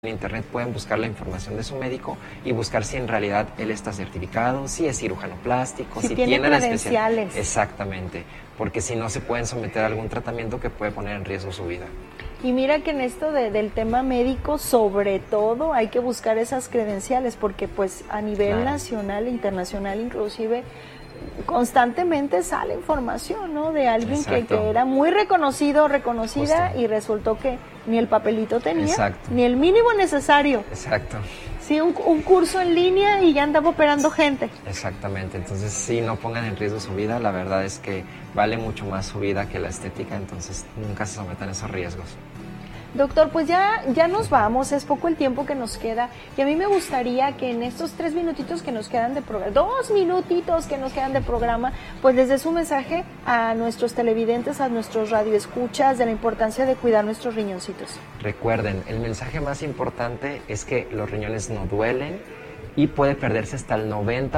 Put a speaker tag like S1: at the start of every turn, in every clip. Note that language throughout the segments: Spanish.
S1: En internet pueden buscar la información de su médico y buscar si en realidad él está certificado, si es cirujano plástico,
S2: si tiene
S1: la
S2: credenciales.
S1: Exactamente, porque si no se pueden someter a algún tratamiento que puede poner en riesgo su vida.
S2: Y mira que en esto del tema médico, sobre todo, hay que buscar esas credenciales, porque pues a nivel nacional e internacional inclusive, constantemente sale información, ¿no? De alguien que era muy reconocido o reconocida. Justo. Y resultó que ni el papelito tenía, ni el mínimo necesario.
S1: Exacto.
S2: Sí, un curso en línea y ya andaba operando gente.
S1: Exactamente, entonces sí, no pongan en riesgo su vida, la verdad es que vale mucho más su vida que la estética, entonces nunca se sometan a esos riesgos.
S2: Doctor, pues ya nos vamos, es poco el tiempo que nos queda y a mí me gustaría que en estos 3 minutitos que nos quedan de programa, 2 minutitos que nos quedan de programa, pues les des un mensaje a nuestros televidentes, a nuestros radioescuchas de la importancia de cuidar nuestros riñoncitos.
S1: Recuerden, el mensaje más importante es que los riñones no duelen y puede perderse hasta el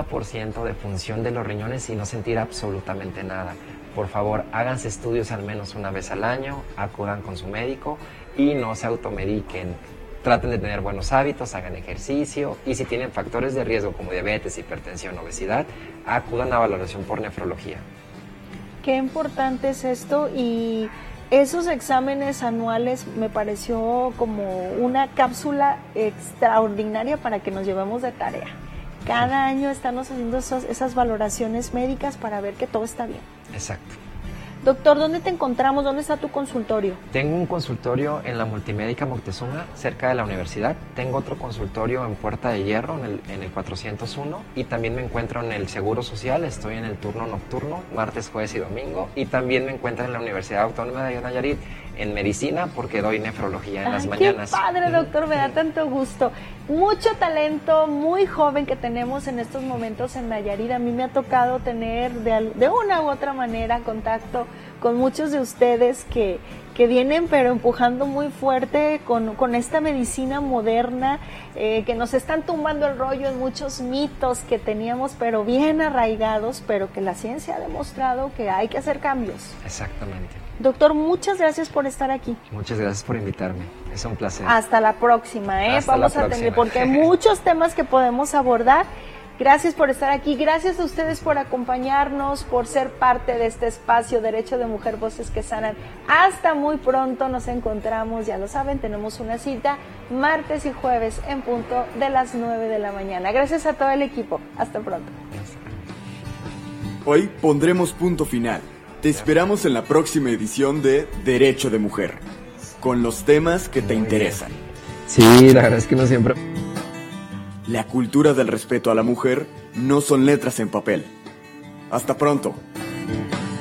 S1: 90% de función de los riñones y no sentir absolutamente nada. Por favor, háganse estudios al menos una vez al año, acudan con su médico y no se automediquen. Traten de tener buenos hábitos, hagan ejercicio y si tienen factores de riesgo como diabetes, hipertensión, obesidad, acudan a valoración por nefrología.
S2: Qué importante es esto y esos exámenes anuales me pareció como una cápsula extraordinaria para que nos llevemos de tarea. Cada año estamos haciendo esas valoraciones médicas para ver que todo está bien.
S1: Exacto.
S2: Doctor, ¿dónde te encontramos? ¿Dónde está tu consultorio?
S1: Tengo un consultorio en la Multimédica Moctezuma, cerca de la universidad. Tengo otro consultorio en Puerta de Hierro, en el 401. Y también me encuentro en el Seguro Social. Estoy en el turno nocturno, martes, jueves y domingo. Y también me encuentro en la Universidad Autónoma de Nayarit, en medicina, porque doy nefrología en las mañanas.
S2: ¡Qué padre, doctor! Me da tanto gusto. Mucho talento, muy joven que tenemos en estos momentos en Nayarit. A mí me ha tocado tener de una u otra manera contacto con muchos de ustedes que vienen pero empujando muy fuerte con esta medicina moderna, que nos están tumbando el rollo en muchos mitos que teníamos pero bien arraigados, pero que la ciencia ha demostrado que hay que hacer cambios.
S1: Exactamente.
S2: Doctor, muchas gracias por estar aquí.
S1: Muchas gracias por invitarme, es un placer.
S2: Hasta la próxima, vamos a tener, porque hay muchos temas que podemos abordar. Gracias por estar aquí, gracias a ustedes por acompañarnos, por ser parte de este espacio Derecho de Mujer, Voces que Sanan. Hasta muy pronto, nos encontramos, ya lo saben, tenemos una cita martes y jueves en punto de las 9 de la mañana. Gracias a todo el equipo, hasta pronto.
S3: Hoy pondremos punto final. Te esperamos en la próxima edición de Derecho de Mujer, con los temas que te interesan.
S1: Sí, la verdad es que no siempre...
S3: La cultura del respeto a la mujer no son letras en papel. Hasta pronto.